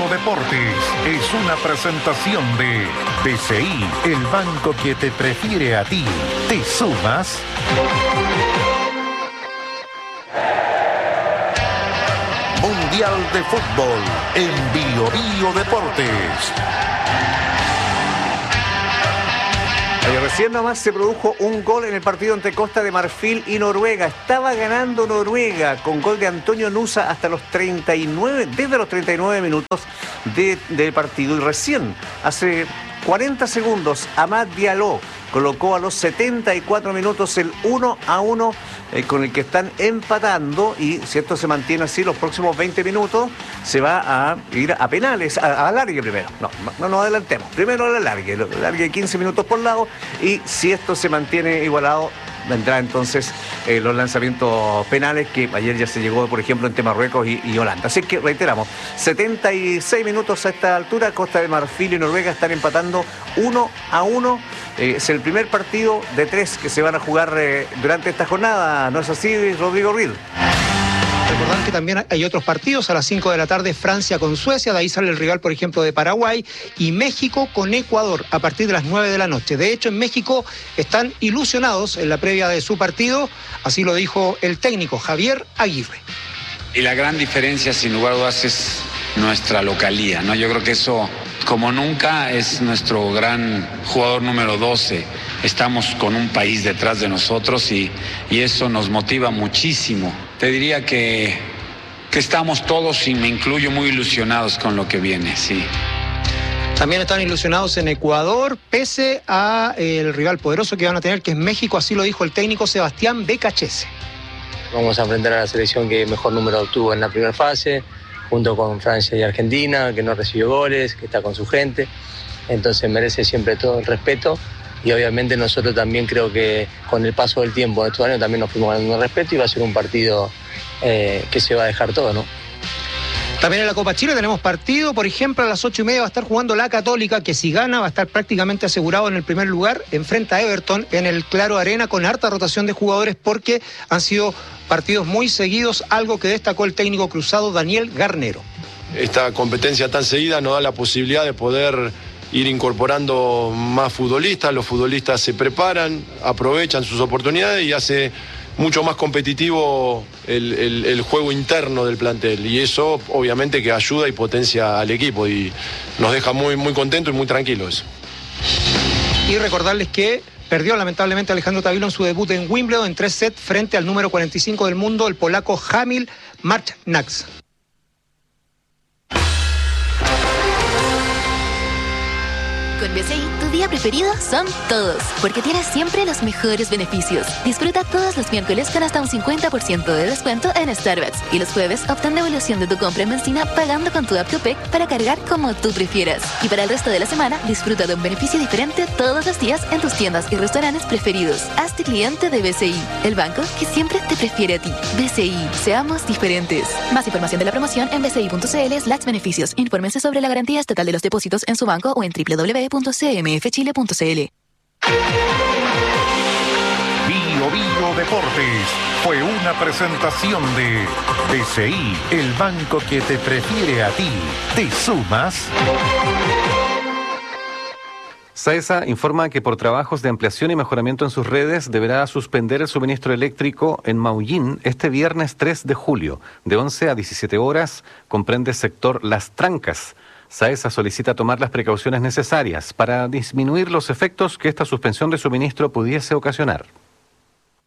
Deportes es una presentación de BCI, el banco que te prefiere a ti. ¿Te sumas? Mundial de Fútbol en Bio Deportes. Recién nomás se produjo un gol en el partido entre Costa de Marfil y Noruega. Estaba ganando Noruega con gol de Antonio Nusa hasta los 39, desde los 39 minutos del partido. Y recién, hace 40 segundos, Amad Diallo colocó a los 74 minutos el 1-1 con el que están empatando, y si esto se mantiene así los próximos 20 minutos se va a ir a penales, a alargue primero. No nos adelantemos, primero al alargue 15 minutos por lado, y si esto se mantiene igualado vendrá entonces los lanzamientos penales, que ayer ya se llegó, por ejemplo, entre Marruecos y Holanda. Así que reiteramos, 76 minutos a esta altura, Costa de Marfil y Noruega están empatando 1-1. Es el primer partido de 3 que se van a jugar durante esta jornada, ¿no es así, Rodrigo Ried? Recordar que también hay otros partidos a las 5 de la tarde, Francia con Suecia, de ahí sale el rival, por ejemplo, de Paraguay, y México con Ecuador a partir de las 9 de la noche. De hecho, en México están ilusionados en la previa de su partido, así lo dijo el técnico Javier Aguirre. Y la gran diferencia, sin lugar a dudas, es nuestra localía, ¿no? Yo creo que eso, como nunca, es nuestro gran jugador número 12. Estamos con un país detrás de nosotros y eso nos motiva muchísimo. Te diría que estamos todos, y me incluyo, muy ilusionados con lo que viene, sí. También están ilusionados en Ecuador, pese a el rival poderoso que van a tener, que es México, así lo dijo el técnico Sebastián Becachese. Vamos a enfrentar a la selección que mejor número obtuvo en la primera fase, junto con Francia y Argentina, que no recibió goles, que está con su gente. Entonces merece siempre todo el respeto, y obviamente nosotros también creo que con el paso del tiempo de estos años también nos fuimos ganando el respeto, y va a ser un partido que se va a dejar todo, ¿no? También en la Copa Chile tenemos partido, por ejemplo, a las 8:30 va a estar jugando la Católica, que si gana va a estar prácticamente asegurado en el primer lugar, enfrenta a Everton en el Claro Arena, con harta rotación de jugadores porque han sido partidos muy seguidos, algo que destacó el técnico cruzado Daniel Garnero. Esta competencia tan seguida nos da la posibilidad de poder ir incorporando más futbolistas. Los futbolistas se preparan, aprovechan sus oportunidades y hace mucho más competitivo el juego interno del plantel, y eso obviamente que ayuda y potencia al equipo, y nos deja muy, muy contentos y muy tranquilos. Y recordarles que perdió lamentablemente Alejandro Tavilo en su debut en Wimbledon en 3 sets frente al número 45 del mundo, el polaco Kamil Marchnaks. Con BCI, tu día preferido son todos, porque tienes siempre los mejores beneficios. Disfruta todos los miércoles con hasta un 50% de descuento en Starbucks, y los jueves obtén devolución de tu compra en benzina pagando con tu app Tupec para cargar como tú prefieras. Y para el resto de la semana, disfruta de un beneficio diferente todos los días en tus tiendas y restaurantes preferidos. Hazte cliente de BCI, el banco que siempre te prefiere a ti. BCI, seamos diferentes. Más información de la promoción en bci.cl/beneficios. Infórmense sobre la garantía estatal de los depósitos en su banco o en www.cmfchile.cl. Bio Deportes fue una presentación de BCI, el banco que te prefiere a ti. ¿Te sumas? SAESA informa que por trabajos de ampliación y mejoramiento en sus redes deberá suspender el suministro eléctrico en Maullín este viernes 3 de julio, de 11 a 17 horas, comprende sector Las Trancas. SAESA solicita tomar las precauciones necesarias para disminuir los efectos que esta suspensión de suministro pudiese ocasionar.